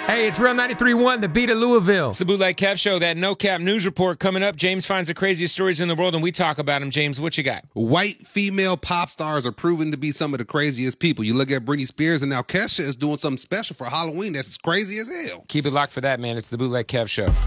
Hey, it's Real 93.1, the beat of Louisville. It's the Bootleg Kev Show, that No Cap News Report coming up. James finds the craziest stories in the world, and we talk about them. James, what you got? White female pop stars are proven to be some of the craziest people. You look at Britney Spears, and now Kesha is doing something special for Halloween that's crazy as hell. Keep it locked for that, man. It's the Bootleg Kev Show.